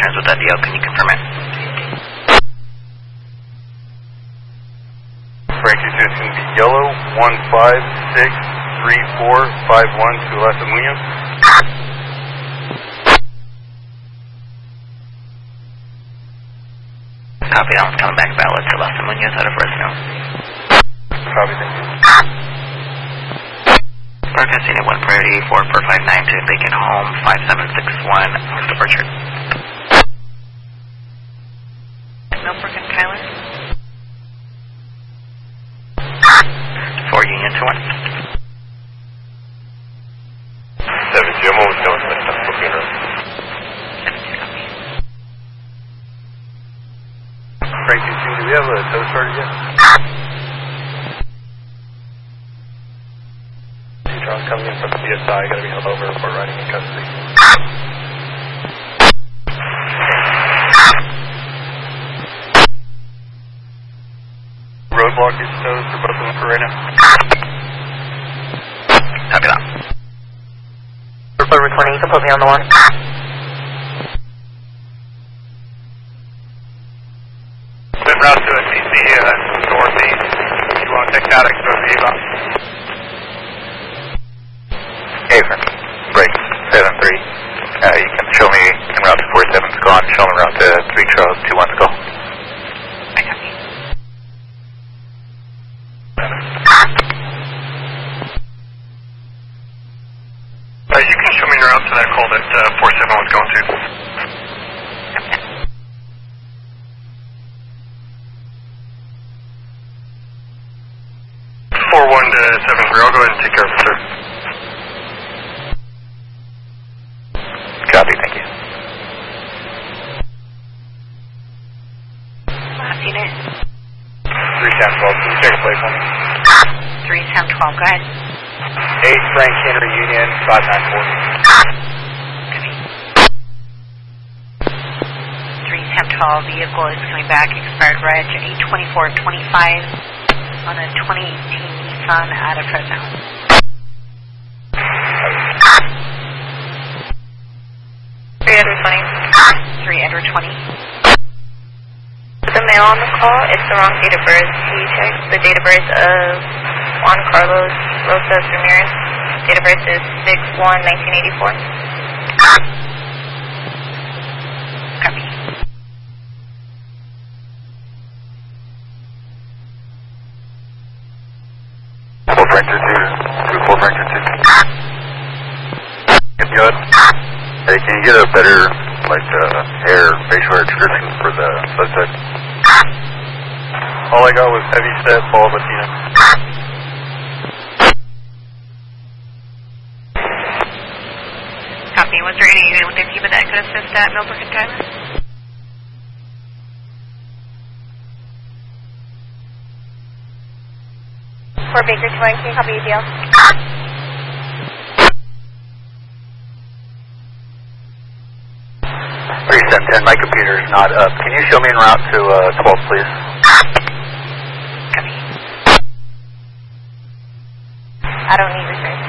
returns with that DL. Can you confirm it? Frankie, so it's going to be yellow 1563451 to Las Muñoz. Copy, that one's coming back valid to Las Muñoz out of Fresno. Copy, thank you. Broadcast unit 1 priority 4459 to Bacon Home 5761 departure. Millbrook and Tyler. 4 Union to 1. 7 Jim, what was going on? Booking room. 7 copy. Frankie, do we have a tow started yet? Charles coming in from the CSI, got to be held over for riding in custody. Roadblock is towed for both of them for right now. Copy that. Report recording, you can put me on the one. En route to a CC northeast. You want to take out exposure Eva? Hey, friend. Break 7-3. You can show me en route to 47 Scon, show me en route to 3 Charles 2-1 Skull. I copy. You can show me en route to that call that 47 was going to. 4-1 to 7-3. I'll go ahead and take care of it, sir. Copy, thank you. Last unit. 3-10-12. Can you take a play for me? 3-10-12, go ahead. 8 Frank Henry Union 594. Copy. 3-10-12, vehicle is coming back, expired reg 82425 on a 2018 Nissan out of Fresno. 3 under 20. The male on the call, it's the wrong date of birth. Can you check the date of birth of Juan Carlos Rosas Ramirez? Date of birth is 6/1/1984. Copy. Full Ranger 2, Full Ranger 2. Good. Hey, can you get a better, hair, facial hair description for the suspect? All I got was heavy set, Paul Latina. Copy. Was there any unit within Cuba that could assist at Millbrook and Tyler? For Baker 2, can you copy your deal? 3710, my computer's not up. Can you show me en route to 12, please? Copy. I don't need research.